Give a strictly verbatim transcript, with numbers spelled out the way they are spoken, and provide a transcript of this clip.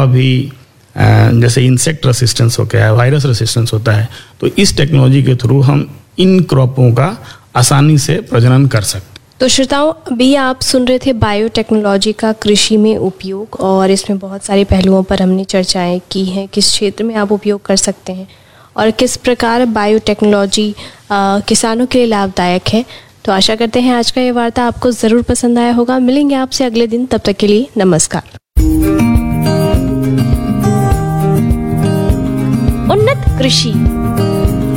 भी जैसे insect resistance हो गया है, वायरस रेसिस्टेंस होता है, तो इस टेक्नोलॉजी के थ्रू हम इन क्रॉपों का आसानी से प्रजनन कर सकते हैं। तो श्रोताओं, अभी आप सुन रहे थे बायोटेक्नोलॉजी का कृषि में उपयोग, और इसमें बहुत सारे पहलुओं पर हमने चर्चाएं की हैं, किस क्षेत्र में आप उपयोग कर सकते हैं और किस प्रकार बायोटेक्नोलॉजी किसानों के लिए लाभदायक है। तो आशा करते हैं आज का ये वार्ता आपको ज़रूर पसंद आया होगा। मिलेंगे आपसे अगले दिन, तब तक के लिए नमस्कार। उन्नत कृषि